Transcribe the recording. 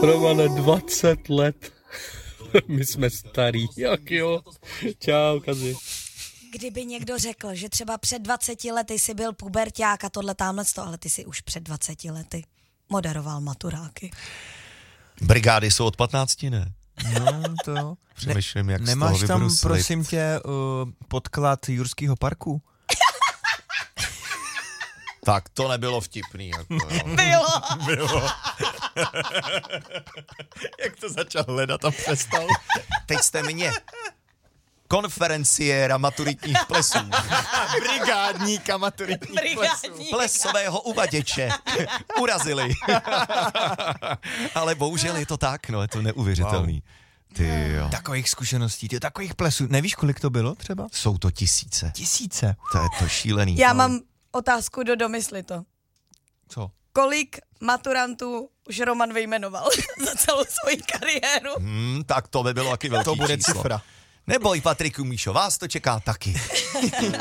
Romane, 20 let. My jsme starý. Jak jo. Čau, Kazi. Kdyby někdo řekl, že třeba před 20 lety jsi byl puberťák a tohle támhleto, ale ty jsi už před 20 lety moderoval maturáky. Brigády jsou od 15, ne? No, to... Přemýšlím, jak Nemáš z toho tam, vybruslit. prosím tě, podklad Jurského parku? Tak to nebylo vtipný. Jako, jo. Bylo. Jak to začal hledat a přestal? Teď jste mě. Konferenciéra maturitních plesů. Brigádníka maturitních plesů. Plesového uvaděče. Urazili. Ale bohužel je to tak, no, je to neuvěřitelný. Ty jo. Takových zkušeností, takových plesů. Nevíš, kolik to bylo třeba? Jsou to tisíce. Tisíce. To je to šílený. Já mám otázku do domysli to. Co? Kolik maturantů už Roman vyjmenoval za celou svoji kariéru? Tak to by bylo taky velký To bude číslo. cifra. Neboj, Patriku, Míšo, vás to čeká taky.